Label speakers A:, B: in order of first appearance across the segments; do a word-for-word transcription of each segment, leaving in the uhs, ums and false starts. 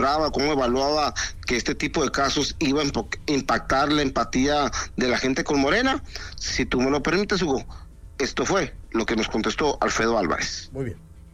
A: valoraba, cómo evaluaba que este tipo de casos iba a impactar la empatía de la gente con Morena. Si tú me lo permites, Hugo, esto fue lo que nos contestó Alfredo Álvarez.
B: Muy bien.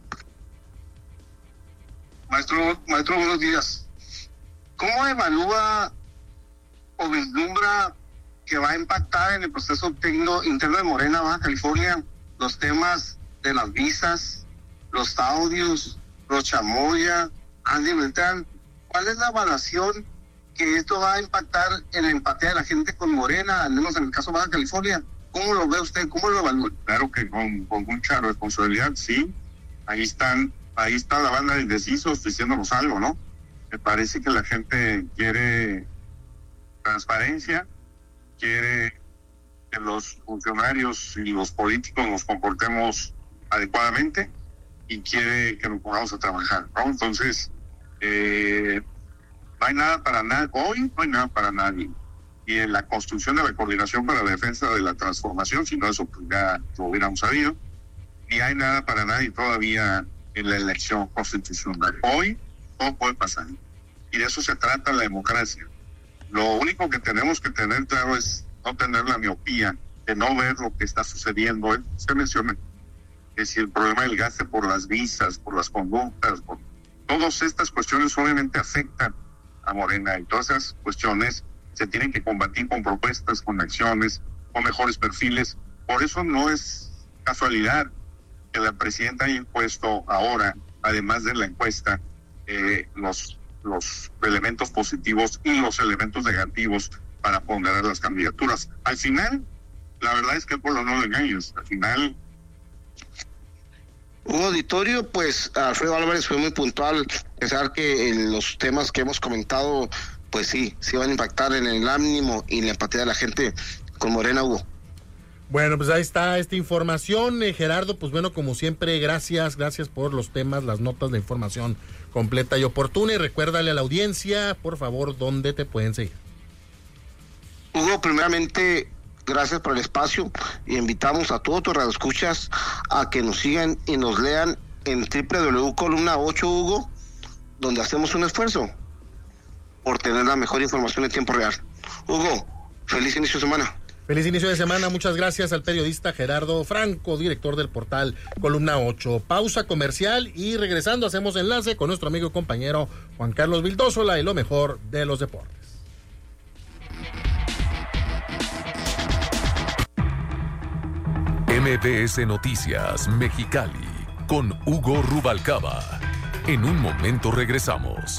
C: Maestro, maestro, buenos días. ¿Cómo evalúa o vislumbra que va a impactar en el proceso técnico interno de Morena, Baja California, los temas de las visas, los audios, los chamoya, Andy Beltrán? ¿Cuál es la evaluación que esto va a impactar en la empatía de la gente con Morena, al menos en el caso de Baja California? ¿Cómo lo ve usted? ¿Cómo lo evalúa?
D: Claro que con, con mucha responsabilidad, sí. Ahí están, ahí está la banda de indecisos diciéndonos algo, ¿no? Me parece que la gente quiere transparencia, quiere que los funcionarios y los políticos nos comportemos adecuadamente y quiere que nos pongamos a trabajar, ¿no? Entonces, eh, no hay nada para nadie, hoy no hay nada para nadie. Y en la construcción de la coordinación para la defensa de la transformación, si no eso pues ya lo hubiéramos sabido, ni hay nada para nadie todavía en la elección constitucional. Hoy todo puede pasar. Y de eso se trata la democracia. Lo único que tenemos que tener claro es no tener la miopía de no ver lo que está sucediendo. ¿eh? Se menciona que si el problema del gasto por las visas, por las conductas, por todas estas cuestiones obviamente afectan a Morena, y todas esas cuestiones se tienen que combatir con propuestas, con acciones, con mejores perfiles. Por eso no es casualidad que la presidenta haya impuesto ahora, además de la encuesta, eh, los, los elementos positivos y los elementos negativos para ponderar las candidaturas. Al final, la verdad es que el pueblo no lo engañes. Al final...
A: Hugo Auditorio, pues Alfredo Álvarez fue muy puntual, pensar que en los temas que hemos comentado, pues sí, sí van a impactar en el ánimo y la empatía de la gente con Morena, Hugo.
B: Bueno, pues ahí está esta información, eh, Gerardo, pues bueno, como siempre, gracias, gracias por los temas, las notas, la información completa y oportuna, y recuérdale a la audiencia, por favor, dónde te pueden seguir.
A: Hugo, primeramente, gracias por el espacio, y invitamos a todos tus radioescuchas a que nos sigan y nos lean en doble u doble u doble u punto columna ocho, Hugo, donde hacemos un esfuerzo por tener la mejor información en tiempo real. Hugo, feliz inicio de semana.
B: Feliz inicio de semana, muchas gracias al periodista Gerardo Franco, director del portal Columna ocho. Pausa comercial y regresando hacemos enlace con nuestro amigo y compañero Juan Carlos Vildósola y lo mejor de los deportes.
E: M B S Noticias Mexicali con Hugo Rubalcaba. En un momento regresamos.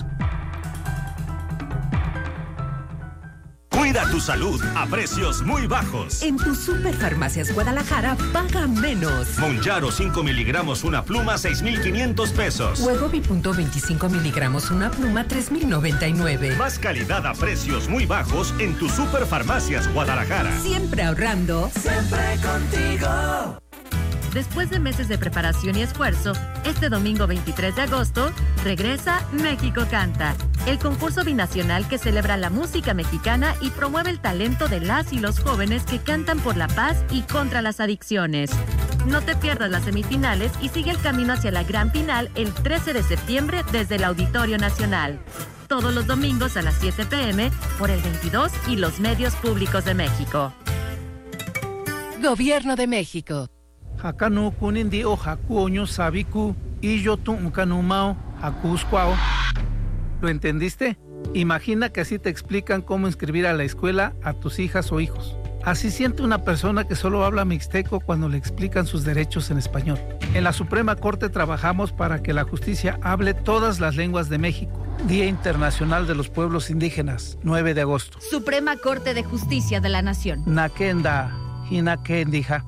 F: Cuida tu salud a precios muy bajos.
G: En tu Superfarmacias Guadalajara, paga menos.
F: Monjaro cinco miligramos una pluma, seis mil quinientos pesos.
G: Wegovy punto veinticinco miligramos una pluma, tres mil noventa y nueve.
F: Más calidad a precios muy bajos en tu Superfarmacias Guadalajara.
G: Siempre ahorrando.
H: Siempre contigo.
I: Después de meses de preparación y esfuerzo, este domingo veintitrés de agosto, regresa México Canta, el concurso binacional que celebra la música mexicana y promueve el talento de las y los jóvenes que cantan por la paz y contra las adicciones. No te pierdas las semifinales y sigue el camino hacia la gran final el trece de septiembre desde el Auditorio Nacional. Todos los domingos a las siete pm por el veintidós y los medios públicos de México.
G: Gobierno de México.
J: Hakanu kunindi o hakuoño sabiku y yo tu kanumao hakusquao. ¿Lo entendiste? Imagina que así te explican cómo inscribir a la escuela a tus hijas o hijos. Así siente una persona que solo habla mixteco cuando le explican sus derechos en español. En la Suprema Corte trabajamos para que la justicia hable todas las lenguas de México. Día Internacional de los Pueblos Indígenas, nueve de agosto.
K: Suprema Corte de Justicia de la Nación.
J: Nakenda, hinakendija.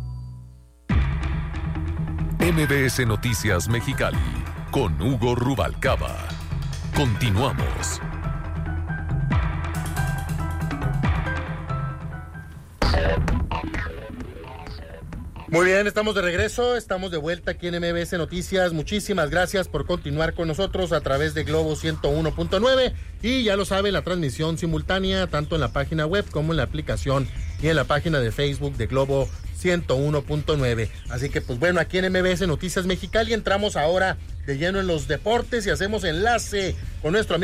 E: M B S Noticias Mexicali con Hugo Rubalcaba. Continuamos.
B: Muy bien, estamos de regreso, estamos de vuelta aquí en M B S Noticias. Muchísimas gracias por continuar con nosotros a través de Globo ciento uno punto nueve y ya lo sabe, la transmisión simultánea tanto en la página web como en la aplicación y en la página de Facebook de Globo ciento uno punto nueve. Así que pues bueno, aquí en M B S Noticias Mexicali entramos ahora de lleno en los deportes y hacemos enlace con nuestro amigo